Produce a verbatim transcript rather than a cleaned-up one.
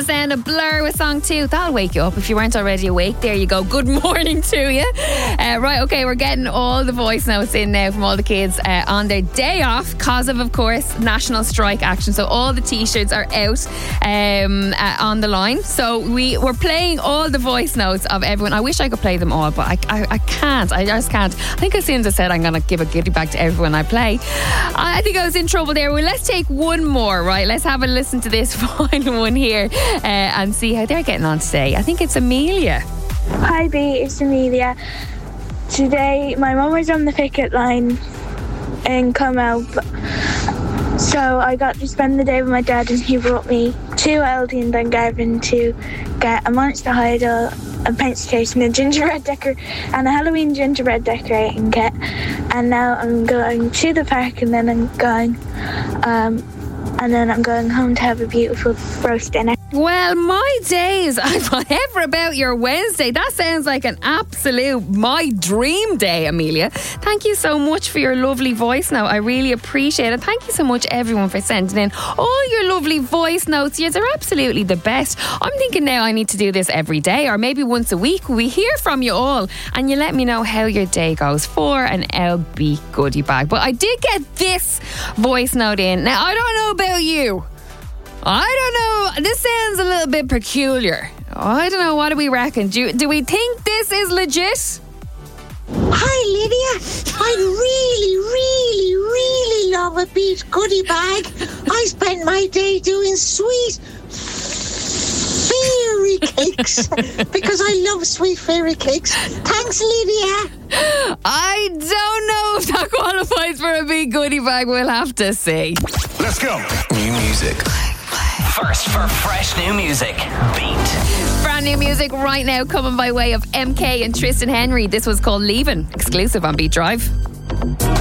the sound of Blur with song two. That'll wake you up if you weren't already awake. There you go. Good morning to you. Uh, right, okay, we're getting all the voice notes in now from all the kids uh, on their day off because of, of course, national strike action. So all the t-shirts are out um, uh, on the line. So we were playing all the voice notes of everyone. I wish I could play them all, but I, I, I can't. I just can't. I think as soon as I said I'm going to give a goodie bag to everyone I play, I think I was in trouble there. Well, let's take one more, right? Let's have a listen to this final one here uh, and see how they're getting on today. I think it's Amelia. Hi B, it's Amelia. Today my mum was on the picket line in Como, so I got to spend the day with my dad, and he brought me to Aldi and Dungarvan to get a Monster Idol, a pencil case and a gingerbread decor and a Halloween gingerbread decorating kit. And now I'm going to the park, and then I'm going um, and then I'm going home to have a beautiful roast dinner. Well, my days, whatever about your Wednesday. That sounds like an absolute my dream day, Amelia. Thank you so much for your lovely voice note. I really appreciate it. Thank you so much, everyone, for sending in all your lovely voice notes. Yes, they're absolutely the best. I'm thinking now I need to do this every day, or maybe once a week. We hear from you all and you let me know how your day goes for an L B goodie bag. But I did get this voice note in. Now, I don't know about you. I don't know. This sounds a little bit peculiar. I don't know. What do we reckon? Do, you, do we think this is legit? Hi, Lydia. I really, really, really love a beat goodie bag. I spend my day doing sweet fairy cakes because I love sweet fairy cakes. Thanks, Lydia. I don't know if that qualifies for a big goodie bag. We'll have to see. Let's go. New music. First for fresh new music. Beat. Brand new music right now coming by way of M K and Tristan Henry. This was called Leaving, exclusive on Beat Drive.